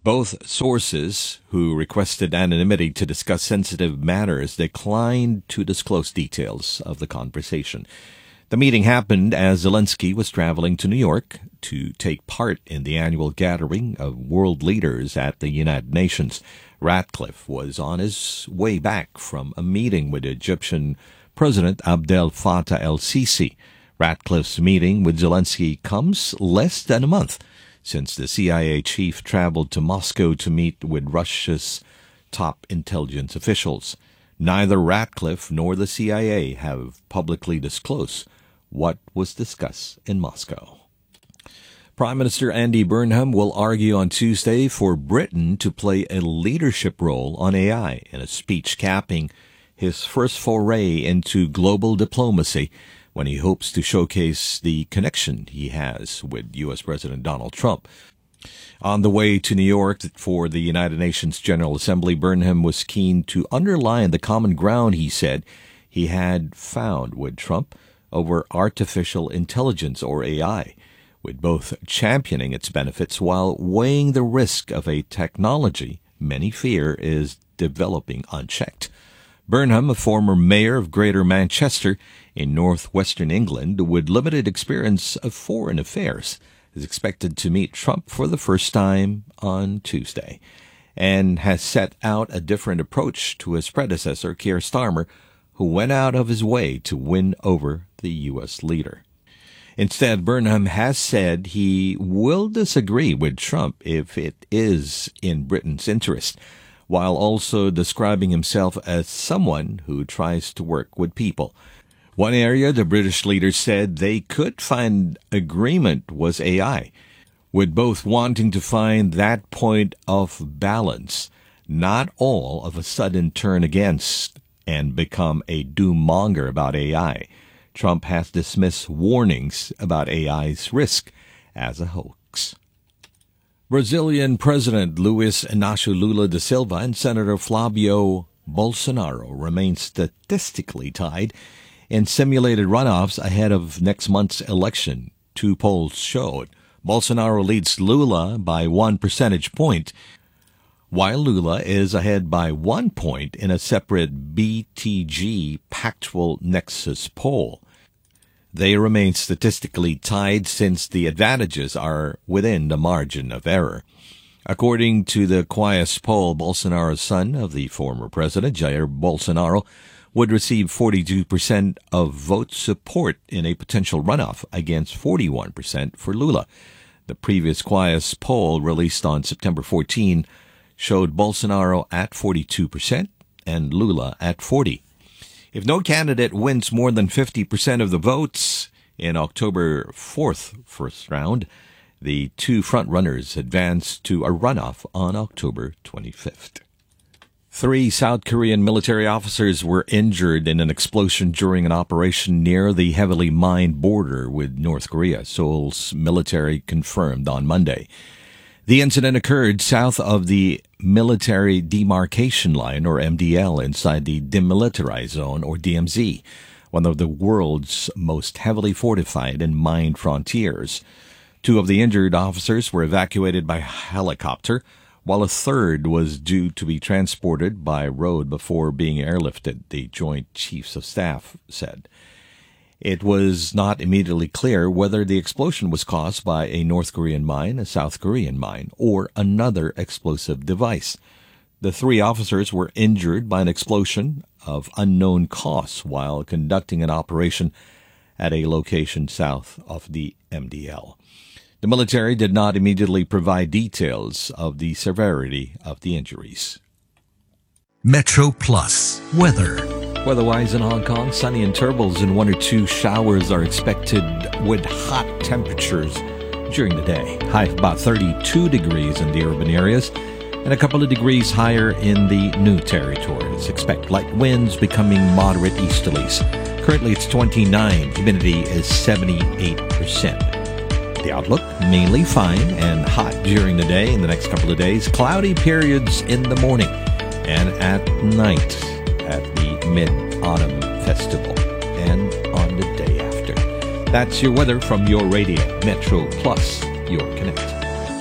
Both sources, who requested anonymity to discuss sensitive matters, declined to disclose details of the conversation. The meeting happened as Zelensky was traveling to New York to take part in the annual gathering of world leaders at the United Nations. Ratcliffe was on his way back from a meeting with Egyptian President Abdel Fattah el-Sisi. Ratcliffe's meeting with Zelensky comes less than a month since the CIA chief traveled to Moscow to meet with Russia's top intelligence officials. Neither Ratcliffe nor the CIA have publicly disclosed what was discussed in Moscow. Prime Minister Andy Burnham will argue on Tuesday for Britain to play a leadership role on AI in a speech capping his first foray into global diplomacy when he hopes to showcase the connection he has with U.S. President Donald Trump. On the way to New York for the United Nations General Assembly, Burnham was keen to underline the common ground he said he had found with Trump over artificial intelligence, or AI, with both championing its benefits while weighing the risk of a technology many fear is developing unchecked. Burnham, a former mayor of Greater Manchester in northwestern England with limited experience of foreign affairs, is expected to meet Trump for the first time on Tuesday and has set out a different approach to his predecessor, Keir Starmer, who went out of his way to win over the U.S. leader. Instead, Burnham has said he will disagree with Trump if it is in Britain's interest, while also describing himself as someone who tries to work with people. One area the British leader said they could find agreement was AI, with both wanting to find that point of balance, not all of a sudden turn against and become a doom-monger about AI. Trump has dismissed warnings about AI's risk as a hoax. Brazilian President Luiz Inácio Lula da Silva and Senator Flavio Bolsonaro remain statistically tied in simulated runoffs ahead of next month's election. Two polls showed Bolsonaro leads Lula by 1 percentage point, while Lula is ahead by 1 point in a separate BTG Pactual Nexus poll. They remain statistically tied since the advantages are within the margin of error. According to the Quaest poll, Bolsonaro's son of the former president, Jair Bolsonaro, would receive 42% of vote support in a potential runoff against 41% for Lula. The previous Quaest poll, released on September 14, showed Bolsonaro at 42% and Lula at 40%. If no candidate wins more than 50% of the votes in October 4th first round, the two frontrunners advance to a runoff on October 25th. 3 South Korean military officers were injured in an explosion during an operation near the heavily mined border with North Korea, Seoul's military confirmed on Monday. The incident occurred south of the Military Demarcation Line, or MDL, inside the Demilitarized Zone, or DMZ, one of the world's most heavily fortified and mined frontiers. 2 of the injured officers were evacuated by helicopter, while a third was due to be transported by road before being airlifted, the Joint Chiefs of Staff said. It was not immediately clear whether the explosion was caused by a North Korean mine, a South Korean mine, or another explosive device. The 3 officers were injured by an explosion of unknown cause while conducting an operation at a location south of the MDL. The military did not immediately provide details of the severity of the injuries. Metro Plus weather. Weather-wise in Hong Kong, sunny intervals and 1 or 2 showers are expected with hot temperatures during the day. High of about 32 degrees in the urban areas and a couple of degrees higher in the new territories. Expect light winds becoming moderate easterlies. Currently it's 29. Humidity is 78%. The outlook, mainly fine and hot during the day. In the next couple of days, cloudy periods in the morning and at night at the Mid-Autumn Festival and on the day after. That's your weather from your radio, Metro Plus, your connect.